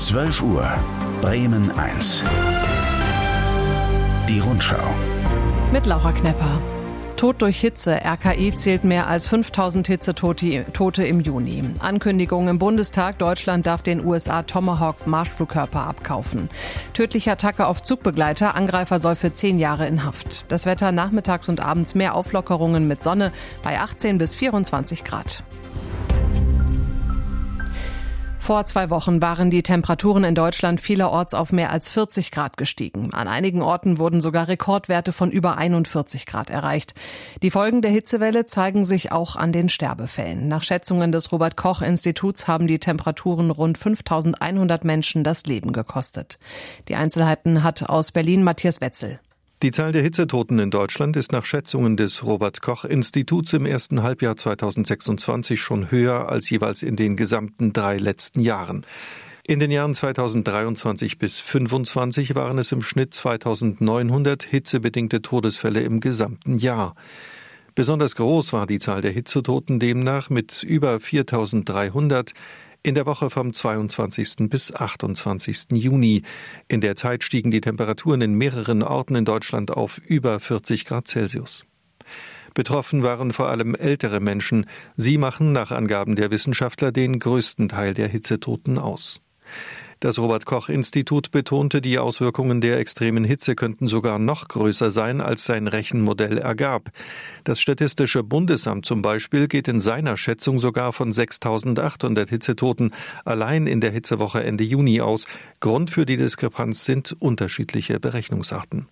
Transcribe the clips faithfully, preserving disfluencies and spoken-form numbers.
zwölf Uhr, Bremen eins. Die Rundschau. Mit Laura Knepper. Tod durch Hitze. R K I zählt mehr als fünftausend Hitzetote im Juni. Ankündigung im Bundestag. Deutschland darf den U S A Tomahawk Marschflugkörper abkaufen. Tödliche Attacke auf Zugbegleiter. Angreifer soll für zehn Jahre in Haft. Das Wetter nachmittags und abends mehr Auflockerungen mit Sonne bei achtzehn bis vierundzwanzig Grad. Vor zwei Wochen waren die Temperaturen in Deutschland vielerorts auf mehr als vierzig Grad gestiegen. An einigen Orten wurden sogar Rekordwerte von über einundvierzig Grad erreicht. Die Folgen der Hitzewelle zeigen sich auch an den Sterbefällen. Nach Schätzungen des Robert-Koch-Instituts haben die Temperaturen rund fünftausendeinhundert Menschen das Leben gekostet. Die Einzelheiten hat aus Berlin Matthias Wetzel. Die Zahl der Hitzetoten in Deutschland ist nach Schätzungen des Robert-Koch-Instituts im ersten Halbjahr zweitausendsechsundzwanzig schon höher als jeweils in den gesamten drei letzten Jahren. In den Jahren zweitausenddreiundzwanzig bis fünfundzwanzig waren es im Schnitt zweitausendneunhundert hitzebedingte Todesfälle im gesamten Jahr. Besonders groß war die Zahl der Hitzetoten demnach mit über viertausenddreihundert in der Woche vom zweiundzwanzigsten bis achtundzwanzigsten Juni. In der Zeit stiegen die Temperaturen in mehreren Orten in Deutschland auf über vierzig Grad Celsius. Betroffen waren vor allem ältere Menschen. Sie machen nach Angaben der Wissenschaftler den größten Teil der Hitzetoten aus. Das Robert-Koch-Institut betonte, die Auswirkungen der extremen Hitze könnten sogar noch größer sein, als sein Rechenmodell ergab. Das Statistische Bundesamt zum Beispiel geht in seiner Schätzung sogar von sechstausendachthundert Hitzetoten allein in der Hitzewoche Ende Juni aus. Grund für die Diskrepanz sind unterschiedliche Berechnungsarten.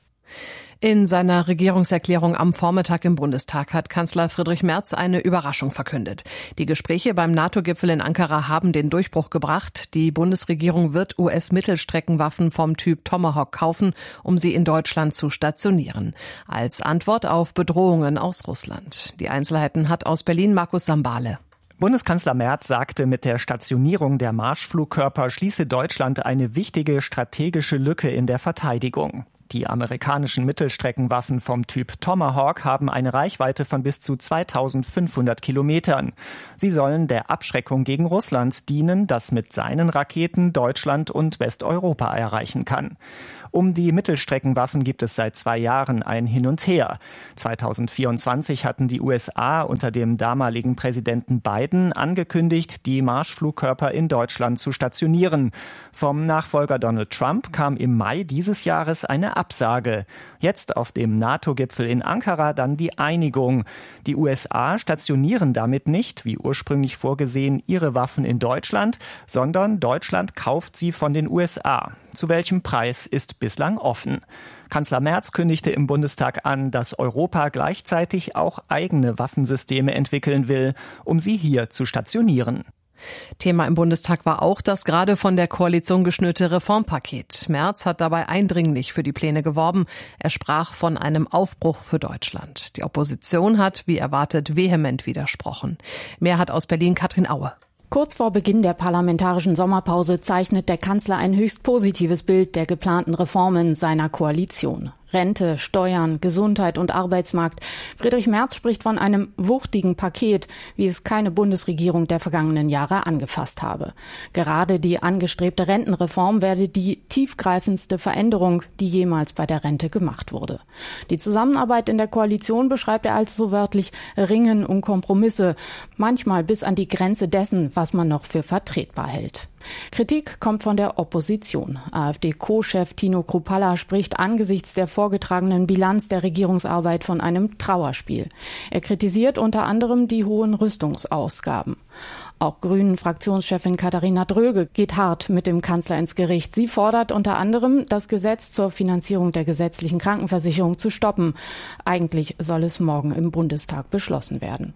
In seiner Regierungserklärung am Vormittag im Bundestag hat Kanzler Friedrich Merz eine Überraschung verkündet. Die Gespräche beim NATO-Gipfel in Ankara haben den Durchbruch gebracht. Die Bundesregierung wird U S-Mittelstreckenwaffen vom Typ Tomahawk kaufen, um sie in Deutschland zu stationieren. Als Antwort auf Bedrohungen aus Russland. Die Einzelheiten hat aus Berlin Markus Sambale. Bundeskanzler Merz sagte, mit der Stationierung der Marschflugkörper schließe Deutschland eine wichtige strategische Lücke in der Verteidigung. Die amerikanischen Mittelstreckenwaffen vom Typ Tomahawk haben eine Reichweite von bis zu zweitausendfünfhundert Kilometern. Sie sollen der Abschreckung gegen Russland dienen, das mit seinen Raketen Deutschland und Westeuropa erreichen kann. Um die Mittelstreckenwaffen gibt es seit zwei Jahren ein Hin und Her. zweitausendvierundzwanzig hatten die U S A unter dem damaligen Präsidenten Biden angekündigt, die Marschflugkörper in Deutschland zu stationieren. Vom Nachfolger Donald Trump kam im Mai dieses Jahres eine Absage. Jetzt auf dem NATO-Gipfel in Ankara dann die Einigung. Die U S A stationieren damit nicht, wie ursprünglich vorgesehen, ihre Waffen in Deutschland, sondern Deutschland kauft sie von den U S A. Zu welchem Preis ist bislang offen. Kanzler Merz kündigte im Bundestag an, dass Europa gleichzeitig auch eigene Waffensysteme entwickeln will, um sie hier zu stationieren. Thema im Bundestag war auch das gerade von der Koalition geschnürte Reformpaket. Merz hat dabei eindringlich für die Pläne geworben. Er sprach von einem Aufbruch für Deutschland. Die Opposition hat, wie erwartet, vehement widersprochen. Mehr hat aus Berlin Katrin Aue. Kurz vor Beginn der parlamentarischen Sommerpause zeichnet der Kanzler ein höchst positives Bild der geplanten Reformen seiner Koalition. Rente, Steuern, Gesundheit und Arbeitsmarkt. Friedrich Merz spricht von einem wuchtigen Paket, wie es keine Bundesregierung der vergangenen Jahre angefasst habe. Gerade die angestrebte Rentenreform werde die tiefgreifendste Veränderung, die jemals bei der Rente gemacht wurde. Die Zusammenarbeit in der Koalition beschreibt er als so wörtlich Ringen um Kompromisse, manchmal bis an die Grenze dessen, was man noch für vertretbar hält. Kritik kommt von der Opposition. AfD-Co-Chef Tino Kruppalla spricht angesichts der vorgetragenen Bilanz der Regierungsarbeit von einem Trauerspiel. Er kritisiert unter anderem die hohen Rüstungsausgaben. Auch Grünen-Fraktionschefin Katharina Dröge geht hart mit dem Kanzler ins Gericht. Sie fordert unter anderem, das Gesetz zur Finanzierung der gesetzlichen Krankenversicherung zu stoppen. Eigentlich soll es morgen im Bundestag beschlossen werden.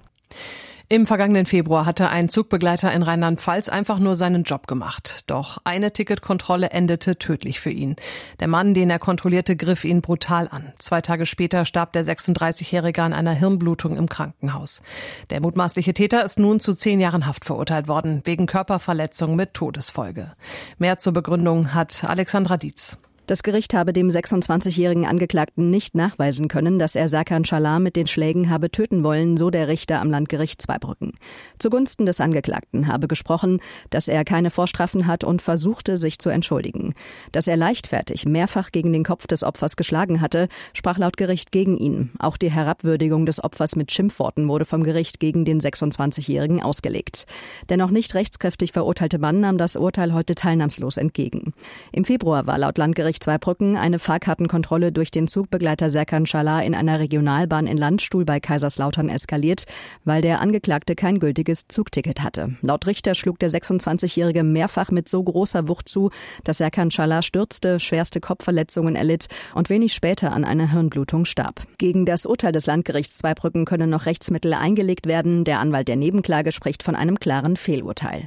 Im vergangenen Februar hatte ein Zugbegleiter in Rheinland-Pfalz einfach nur seinen Job gemacht. Doch eine Ticketkontrolle endete tödlich für ihn. Der Mann, den er kontrollierte, griff ihn brutal an. Zwei Tage später starb der sechsunddreißigjährige an einer Hirnblutung im Krankenhaus. Der mutmaßliche Täter ist nun zu zehn Jahren Haft verurteilt worden, wegen Körperverletzung mit Todesfolge. Mehr zur Begründung hat Alexandra Dietz. Das Gericht habe dem sechsundzwanzigjährigen Angeklagten nicht nachweisen können, dass er Serkan Çalhar mit den Schlägen habe töten wollen, so der Richter am Landgericht Zweibrücken. Zugunsten des Angeklagten habe gesprochen, dass er keine Vorstrafen hat und versuchte, sich zu entschuldigen. Dass er leichtfertig mehrfach gegen den Kopf des Opfers geschlagen hatte, sprach laut Gericht gegen ihn. Auch die Herabwürdigung des Opfers mit Schimpfworten wurde vom Gericht gegen den sechsundzwanzigjährigen ausgelegt. Der noch nicht rechtskräftig verurteilte Mann nahm das Urteil heute teilnahmslos entgegen. Im Februar war laut Landgericht Zweibrücken eine Fahrkartenkontrolle durch den Zugbegleiter Serkan Çalhar in einer Regionalbahn in Landstuhl bei Kaiserslautern eskaliert, weil der Angeklagte kein gültiges Zugticket hatte. Laut Richter schlug der sechsundzwanzigjährige mehrfach mit so großer Wucht zu, dass Serkan Çalhar stürzte, schwerste Kopfverletzungen erlitt und wenig später an einer Hirnblutung starb. Gegen das Urteil des Landgerichts Zweibrücken können noch Rechtsmittel eingelegt werden. Der Anwalt der Nebenklage spricht von einem klaren Fehlurteil.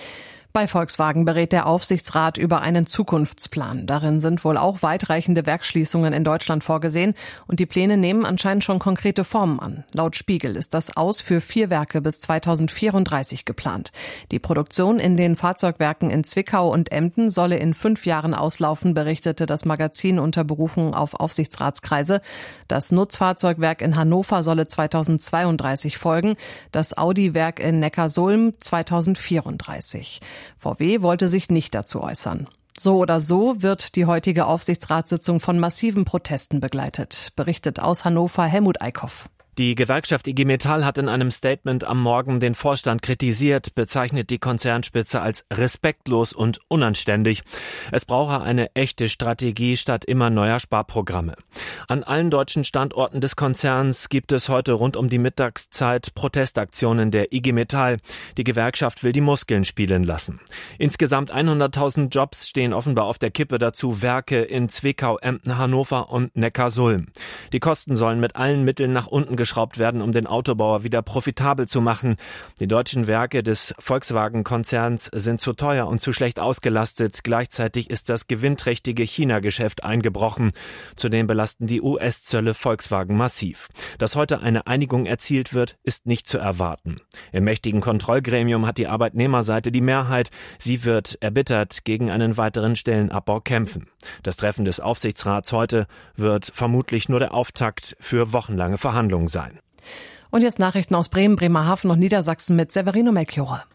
Bei Volkswagen berät der Aufsichtsrat über einen Zukunftsplan. Darin sind wohl auch weitreichende Werksschließungen in Deutschland vorgesehen und die Pläne nehmen anscheinend schon konkrete Formen an. Laut Spiegel ist das Aus für vier Werke bis zweitausendvierunddreißig geplant. Die Produktion in den Fahrzeugwerken in Zwickau und Emden solle in fünf Jahren auslaufen, berichtete das Magazin unter Berufung auf Aufsichtsratskreise. Das Nutzfahrzeugwerk in Hannover solle zweitausendzweiunddreißig folgen, das Audi-Werk in Neckarsulm zweitausendvierunddreißig. V W wollte sich nicht dazu äußern. So oder so wird die heutige Aufsichtsratssitzung von massiven Protesten begleitet, berichtet aus Hannover Helmut Eickhoff. Die Gewerkschaft I G Metall hat in einem Statement am Morgen den Vorstand kritisiert, bezeichnet die Konzernspitze als respektlos und unanständig. Es brauche eine echte Strategie statt immer neuer Sparprogramme. An allen deutschen Standorten des Konzerns gibt es heute rund um die Mittagszeit Protestaktionen der I G Metall. Die Gewerkschaft will die Muskeln spielen lassen. Insgesamt hunderttausend Jobs stehen offenbar auf der Kippe, dazu Werke in Zwickau, Emden, Hannover und Neckarsulm. Die Kosten sollen mit allen Mitteln nach unten geschraubt werden, um den Autobauer wieder profitabel zu machen. Die deutschen Werke des Volkswagen-Konzerns sind zu teuer und zu schlecht ausgelastet. Gleichzeitig ist das gewinnträchtige China-Geschäft eingebrochen. Zudem belasten die U S-Zölle Volkswagen massiv. Dass heute eine Einigung erzielt wird, ist nicht zu erwarten. Im mächtigen Kontrollgremium hat die Arbeitnehmerseite die Mehrheit. Sie wird erbittert gegen einen weiteren Stellenabbau kämpfen. Das Treffen des Aufsichtsrats heute wird vermutlich nur der Auftakt für wochenlange Verhandlungen sein. Und jetzt Nachrichten aus Bremen, Bremerhaven und Niedersachsen mit Severino Melchior.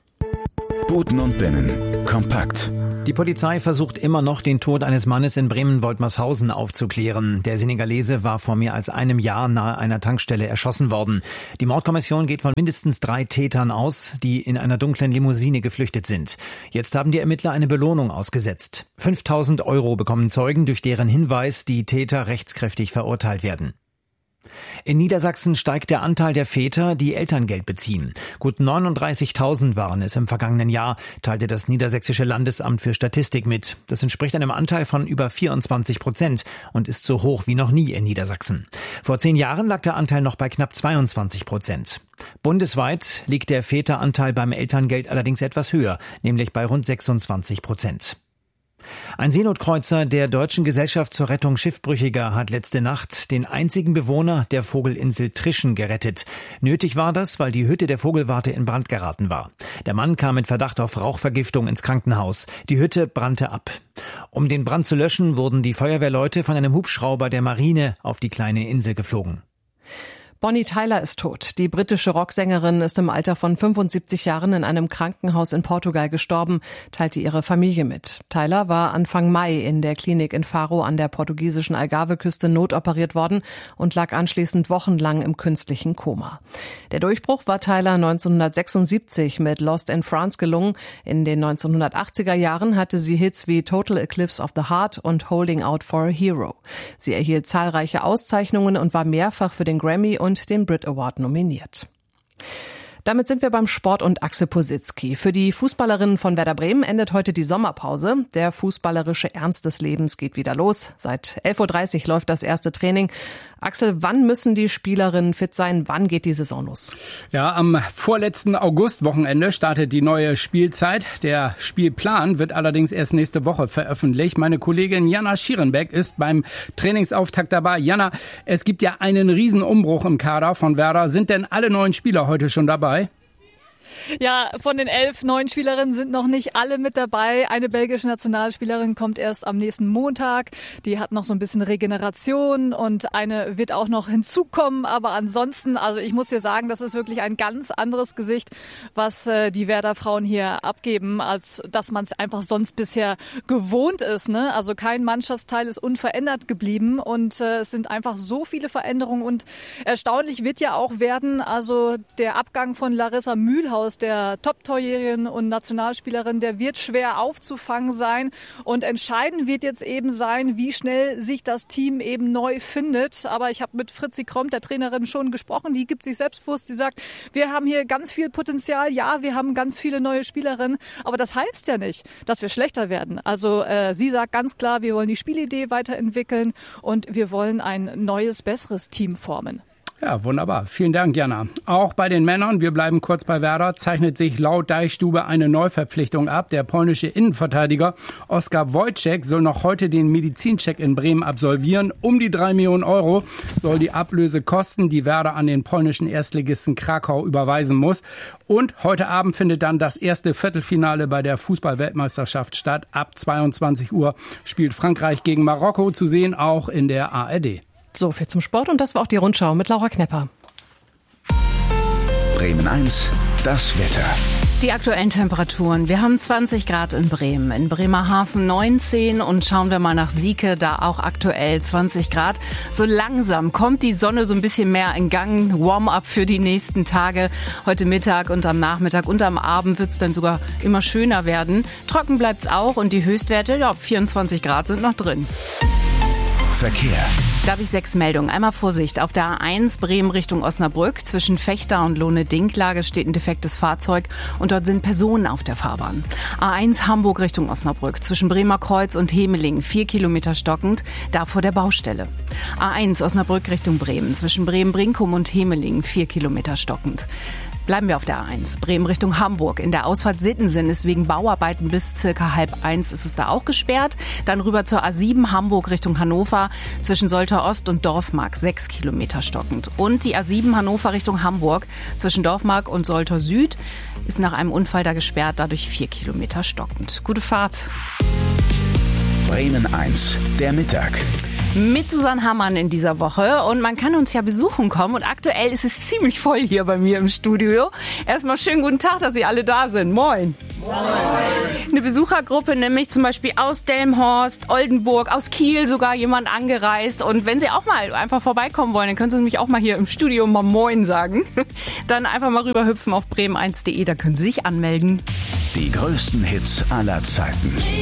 Buten und Binnen. Kompakt. Die Polizei versucht immer noch, den Tod eines Mannes in Bremen-Woltmershausen aufzuklären. Der Senegalese war vor mehr als einem Jahr nahe einer Tankstelle erschossen worden. Die Mordkommission geht von mindestens drei Tätern aus, die in einer dunklen Limousine geflüchtet sind. Jetzt haben die Ermittler eine Belohnung ausgesetzt. fünftausend Euro bekommen Zeugen, durch deren Hinweis die Täter rechtskräftig verurteilt werden. In Niedersachsen steigt der Anteil der Väter, die Elterngeld beziehen. Gut neununddreißigtausend waren es im vergangenen Jahr, teilte das Niedersächsische Landesamt für Statistik mit. Das entspricht einem Anteil von über vierundzwanzig Prozent und ist so hoch wie noch nie in Niedersachsen. Vor zehn Jahren lag der Anteil noch bei knapp zweiundzwanzig Prozent. Bundesweit liegt der Väteranteil beim Elterngeld allerdings etwas höher, nämlich bei rund sechsundzwanzig Prozent. Ein Seenotkreuzer der Deutschen Gesellschaft zur Rettung Schiffbrüchiger hat letzte Nacht den einzigen Bewohner der Vogelinsel Trischen gerettet. Nötig war das, weil die Hütte der Vogelwarte in Brand geraten war. Der Mann kam mit Verdacht auf Rauchvergiftung ins Krankenhaus. Die Hütte brannte ab. Um den Brand zu löschen, wurden die Feuerwehrleute von einem Hubschrauber der Marine auf die kleine Insel geflogen. Bonnie Tyler ist tot. Die britische Rocksängerin ist im Alter von fünfundsiebzig Jahren in einem Krankenhaus in Portugal gestorben, teilte ihre Familie mit. Tyler war Anfang Mai in der Klinik in Faro an der portugiesischen Algarve-Küste notoperiert worden und lag anschließend wochenlang im künstlichen Koma. Der Durchbruch war Tyler neunzehnhundertsechsundsiebzig mit Lost in France gelungen. In den neunzehnhundertachtziger Jahren hatte sie Hits wie Total Eclipse of the Heart und Holding Out for a Hero. Sie erhielt zahlreiche Auszeichnungen und war mehrfach für den Grammy und und den Brit Award nominiert. Damit sind wir beim Sport und Axel Positzky. Für die Fußballerinnen von Werder Bremen endet heute die Sommerpause. Der fußballerische Ernst des Lebens geht wieder los. Seit elf Uhr dreißig läuft das erste Training. Axel, wann müssen die Spielerinnen fit sein? Wann geht die Saison los? Ja, am vorletzten Augustwochenende startet die neue Spielzeit. Der Spielplan wird allerdings erst nächste Woche veröffentlicht. Meine Kollegin Jana Schierenbeck ist beim Trainingsauftakt dabei. Jana, es gibt ja einen Riesenumbruch im Kader von Werder. Sind denn alle neuen Spieler heute schon dabei? Ja, von den elf neuen Spielerinnen sind noch nicht alle mit dabei. Eine belgische Nationalspielerin kommt erst am nächsten Montag. Die hat noch so ein bisschen Regeneration und eine wird auch noch hinzukommen. Aber ansonsten, also ich muss dir sagen, das ist wirklich ein ganz anderes Gesicht, was äh, die Werder-Frauen hier abgeben, als dass man es einfach sonst bisher gewohnt ist. Ne? Also kein Mannschaftsteil ist unverändert geblieben und äh, es sind einfach so viele Veränderungen. Und erstaunlich wird ja auch werden, also der Abgang von Larissa Mühlhaus, der Top-Torjägerin und Nationalspielerin, der wird schwer aufzufangen sein. Und entscheidend wird jetzt eben sein, wie schnell sich das Team eben neu findet. Aber ich habe mit Fritzi Kromp, der Trainerin, schon gesprochen. Die gibt sich selbstbewusst. Die sagt, wir haben hier ganz viel Potenzial. Ja, wir haben ganz viele neue Spielerinnen. Aber das heißt ja nicht, dass wir schlechter werden. Also äh, sie sagt ganz klar, wir wollen die Spielidee weiterentwickeln und wir wollen ein neues, besseres Team formen. Ja, wunderbar. Vielen Dank, Jana. Auch bei den Männern, wir bleiben kurz bei Werder, zeichnet sich laut Deichstube eine Neuverpflichtung ab. Der polnische Innenverteidiger Oskar Wojciech soll noch heute den Medizincheck in Bremen absolvieren. Um die drei Millionen Euro soll die Ablöse kosten, die Werder an den polnischen Erstligisten Krakau überweisen muss. Und heute Abend findet dann das erste Viertelfinale bei der Fußball-Weltmeisterschaft statt. Ab zweiundzwanzig Uhr spielt Frankreich gegen Marokko, zu sehen auch in der A R D. So viel zum Sport und das war auch die Rundschau mit Laura Knepper. Bremen eins, das Wetter. Die aktuellen Temperaturen. Wir haben zwanzig Grad in Bremen, in Bremerhaven neunzehn und schauen wir mal nach Sieke, da auch aktuell zwanzig Grad. So langsam kommt die Sonne so ein bisschen mehr in Gang. Warm-up für die nächsten Tage. Heute Mittag und am Nachmittag und am Abend wird es dann sogar immer schöner werden. Trocken bleibt es auch und die Höchstwerte, ja, vierundzwanzig Grad sind noch drin. Verkehr. Da habe ich sechs Meldungen. Einmal Vorsicht. Auf der A eins Bremen Richtung Osnabrück. Zwischen Fechter und Lohne-Dinklage steht ein defektes Fahrzeug und dort sind Personen auf der Fahrbahn. A eins Hamburg Richtung Osnabrück. Zwischen Bremer Kreuz und Hemeling. Vier Kilometer stockend. Da vor der Baustelle. A eins Osnabrück Richtung Bremen. Zwischen Bremen-Brinkum und Hemeling. Vier Kilometer stockend. Bleiben wir auf der A eins. Bremen Richtung Hamburg. In der Ausfahrt Sittensen ist wegen Bauarbeiten bis circa halb eins ist es da auch gesperrt. Dann rüber zur A sieben Hamburg Richtung Hannover. Zwischen Soltau Ost und Dorfmark sechs Kilometer stockend. Und die A sieben Hannover Richtung Hamburg. Zwischen Dorfmark und Soltau Süd ist nach einem Unfall da gesperrt. Dadurch vier Kilometer stockend. Gute Fahrt. Bremen eins, der Mittag. Mit Susanne Hammann in dieser Woche und man kann uns ja besuchen kommen und aktuell ist es ziemlich voll hier bei mir im Studio. Erstmal schönen guten Tag, dass Sie alle da sind. Moin. Moin. Eine Besuchergruppe, nämlich zum Beispiel aus Delmenhorst, Oldenburg, aus Kiel sogar jemand angereist und wenn Sie auch mal einfach vorbeikommen wollen, dann können Sie nämlich auch mal hier im Studio mal Moin sagen. Dann einfach mal rüberhüpfen auf bremen eins punkt de, da können Sie sich anmelden. Die größten Hits aller Zeiten.